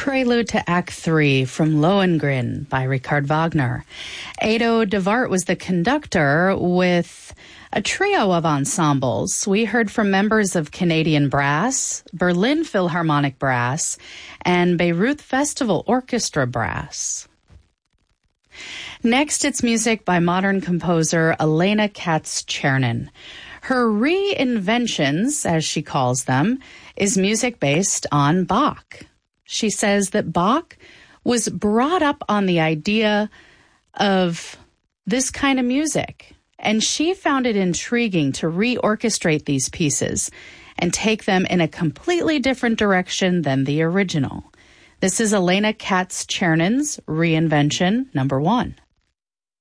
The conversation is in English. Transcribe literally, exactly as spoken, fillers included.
prelude to Act Three from Lohengrin by Richard Wagner. Edo de Wart was the conductor with a trio of ensembles. We heard from members of Canadian Brass, Berlin Philharmonic Brass, and Bayreuth Festival Orchestra Brass. Next, it's music by modern composer Elena Katz-Chernin. Her reinventions, as she calls them, is music based on Bach. She says that Bach was brought up on the idea of this kind of music, and she found it intriguing to reorchestrate these pieces and take them in a completely different direction than the original. This is Elena Katz-Chernin's reinvention number one.